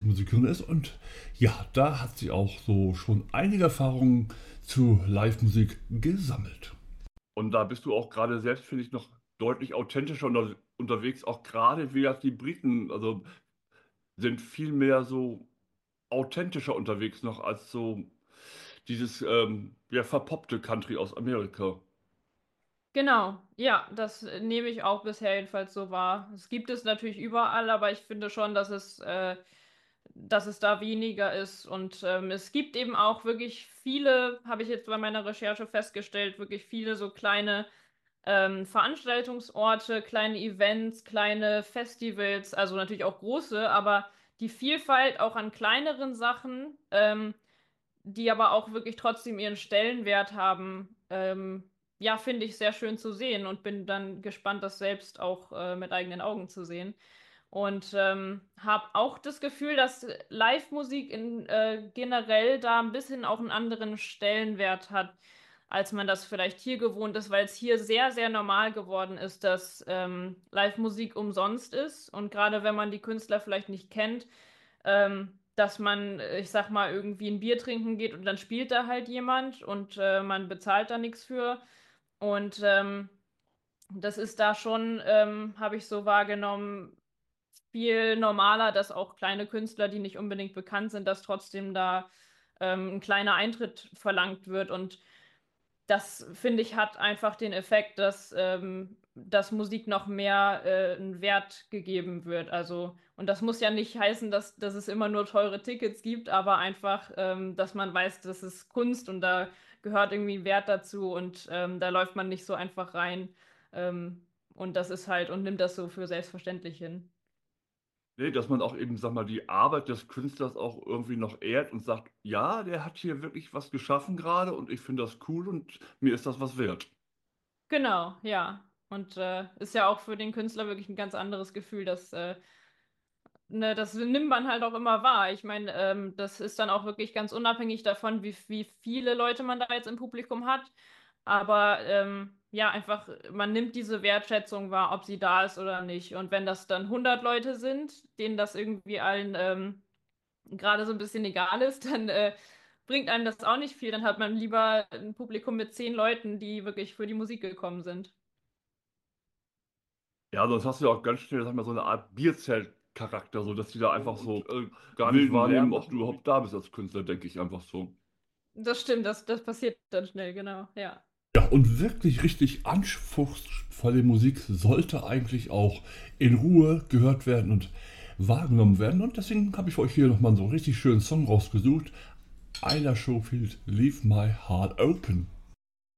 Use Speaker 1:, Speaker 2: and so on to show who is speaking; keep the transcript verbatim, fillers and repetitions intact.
Speaker 1: Live-Musikerin ist und ja, da hat sie auch so schon einige Erfahrungen zu Live-Musik gesammelt. Und da bist du auch gerade selbst, finde ich, noch deutlich authentischer unter, unterwegs, auch gerade wie das die Briten, also sind viel mehr so authentischer unterwegs noch als so dieses ähm, ja, verpoppte Country aus Amerika.
Speaker 2: Genau, ja, das äh, nehme ich auch bisher jedenfalls so wahr. Es gibt es natürlich überall, aber ich finde schon, dass es, äh, dass es da weniger ist. Und ähm, es gibt eben auch wirklich viele, habe ich jetzt bei meiner Recherche festgestellt, wirklich viele so kleine ähm, Veranstaltungsorte, kleine Events, kleine Festivals, also natürlich auch große, aber die Vielfalt auch an kleineren Sachen, ähm, die aber auch wirklich trotzdem ihren Stellenwert haben, ähm, ja, finde ich sehr schön zu sehen und bin dann gespannt, das selbst auch äh, mit eigenen Augen zu sehen. Und ähm, habe auch das Gefühl, dass Live-Musik in, äh, generell da ein bisschen auch einen anderen Stellenwert hat, als man das vielleicht hier gewohnt ist, weil es hier sehr, sehr normal geworden ist, dass ähm, Live-Musik umsonst ist. Und gerade wenn man die Künstler vielleicht nicht kennt, ähm, dass man, äh, ich sag mal, irgendwie ein Bier trinken geht und dann spielt da halt jemand und äh, man bezahlt da nichts für. Und ähm, das ist da schon, ähm, habe ich so wahrgenommen, viel normaler, dass auch kleine Künstler, die nicht unbedingt bekannt sind, dass trotzdem da ähm, ein kleiner Eintritt verlangt wird. Und das, finde ich, hat einfach den Effekt, dass, ähm, dass Musik noch mehr äh, einen Wert gegeben wird. Also, und das muss ja nicht heißen, dass, dass es immer nur teure Tickets gibt, aber einfach, ähm, dass man weiß, das ist Kunst und da gehört irgendwie ein Wert dazu und ähm, da läuft man nicht so einfach rein. Ähm, und das ist halt und nimmt das so für selbstverständlich hin.
Speaker 1: Nee, dass man auch eben, sag mal, die Arbeit des Künstlers auch irgendwie noch ehrt und sagt, ja, der hat hier wirklich was geschaffen gerade und ich finde das cool und mir ist das was wert.
Speaker 2: Genau, ja. Und äh, ist ja auch für den Künstler wirklich ein ganz anderes Gefühl, dass äh, ne, das nimmt man halt auch immer wahr. Ich meine, ähm, das ist dann auch wirklich ganz unabhängig davon, wie, wie viele Leute man da jetzt im Publikum hat. Aber ähm, ja, einfach, man nimmt diese Wertschätzung wahr, ob sie da ist oder nicht. Und wenn das dann hundert Leute sind, denen das irgendwie allen ähm, gerade so ein bisschen egal ist, dann äh, bringt einem das auch nicht viel. Dann hat man lieber ein Publikum mit zehn Leuten, die wirklich für die Musik gekommen sind.
Speaker 1: Ja, sonst hast du ja auch ganz schnell, sag mal, so eine Art Bierzelt-Charakter, so dass die da einfach so
Speaker 2: Und
Speaker 1: äh, gar nicht wahrnehmen, ob du überhaupt da bist als Künstler, denke ich einfach so.
Speaker 2: das stimmt, das, das passiert dann schnell, genau, ja.
Speaker 1: Ja, und wirklich richtig anspruchsvolle Musik sollte eigentlich auch in Ruhe gehört werden und wahrgenommen werden. Und deswegen habe ich für euch hier nochmal so einen richtig schönen Song rausgesucht. Ayla Schofield, Leave My Heart Open.